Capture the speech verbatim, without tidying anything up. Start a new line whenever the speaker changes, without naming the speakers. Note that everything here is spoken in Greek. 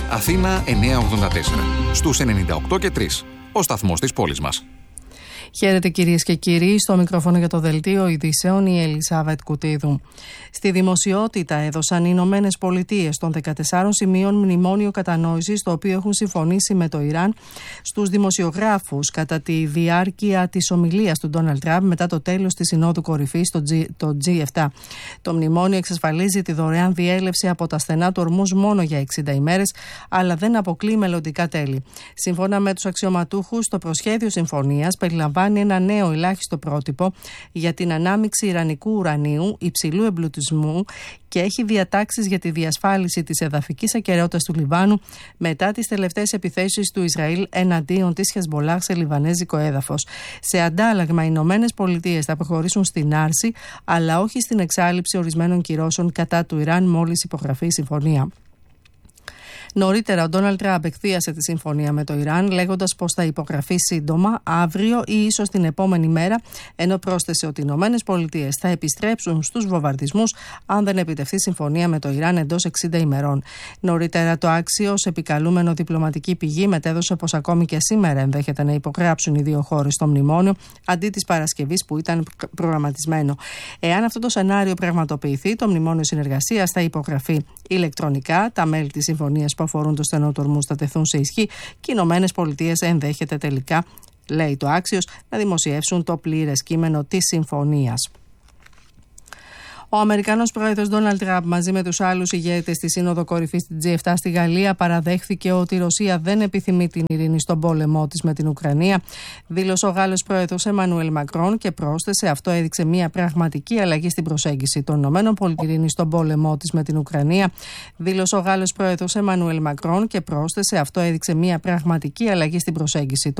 Αθήνα εννιακόσια ογδόντα τέσσερα. Στους ενενήντα οκτώ και τρία. Ο σταθμός της πόλης μας.
Χαίρετε κυρίες και κύριοι, στο μικρόφωνο για το Δελτίο Ειδήσεων η Ελισάβετ Κουτίδου. Στη δημοσιότητα έδωσαν οι Ηνωμένες Πολιτείες των δεκατεσσάρων σημείων μνημόνιο κατανόησης, το οποίο έχουν συμφωνήσει με το Ιράν, στους δημοσιογράφους κατά τη διάρκεια της ομιλίας του Ντόναλντ Τραμπ μετά το τέλος της Συνόδου Κορυφής, το, G, το τζι επτά. Το μνημόνιο εξασφαλίζει τη δωρεάν διέλευση από τα στενά του ορμούς μόνο για εξήντα ημέρες, αλλά δεν αποκλείει μελλοντικά τέλη. Σύμφωνα με τους αξιωματούχους, το προσχέδιο συμφωνίας περιλαμβάνει ένα νέο ελάχιστο πρότυπο για την ανάμειξη ιρανικού ουρανίου υψηλού εμπλουτισμού και έχει διατάξεις για τη διασφάλιση της εδαφικής ακεραιότητας του Λιβάνου μετά τις τελευταίες επιθέσεις του Ισραήλ εναντίον της Χεσμολάχ σε λιβανέζικο έδαφος. Σε αντάλλαγμα, οι Ηνωμένες Πολιτείες θα προχωρήσουν στην άρση, αλλά όχι στην εξάλειψη ορισμένων κυρώσεων κατά του Ιράν μόλις υπογραφεί η συμφωνία. Νωρίτερα, ο Ντόναλντ Τραμπ εκθίασε τη συμφωνία με το Ιράν, λέγοντας πως θα υπογραφεί σύντομα, αύριο ή ίσως την επόμενη μέρα, ενώ πρόσθεσε ότι οι Ηνωμένες Πολιτείες θα επιστρέψουν στους βομβαρδισμούς αν δεν επιτευχθεί συμφωνία με το Ιράν εντός εξήντα ημερών. Νωρίτερα, το Axios, επικαλούμενο διπλωματική πηγή, μετέδωσε πως ακόμη και σήμερα ενδέχεται να υπογράψουν οι δύο χώρες το μνημόνιο, αντί της Παρασκευής που ήταν προγραμματισμένο. Εάν αυτό το σενάριο πραγματοποιηθεί, το μνημόνιο συνεργασίας θα υπογραφεί ηλεκτρονικά. Τα μέλη της συμφωνίας που αφορούν το στενό του ορμού θα τεθούν σε ισχύ και οι Ηνωμένες Πολιτείες ενδέχεται τελικά, λέει το Axios, να δημοσιεύσουν το πλήρες κείμενο της συμφωνίας. Ο Αμερικανός πρόεδρος Ντόναλντ Τραμπ μαζί με τους άλλους ηγέτες στη Σύνοδο Κορυφής της τζι επτά στη Γαλλία παραδέχθηκε ότι η Ρωσία δεν επιθυμεί την ειρήνη στον πόλεμό της με την Ουκρανία. Δήλωσε ο Γάλλος πρόεδρος Εμμανουέλ Μακρόν και πρόσθεσε αυτό έδειξε μια πραγματική αλλαγή στην προσέγγιση των ΗΠΑ ειρήνη στον πόλεμό της με την Ουκρανία. Δήλωσε ο Γάλλος πρόεδρος Εμμανουέλ Μακρόν και πρόσθεσε αυτό έδειξε μια πραγματική αλλαγή στην προσέγγιση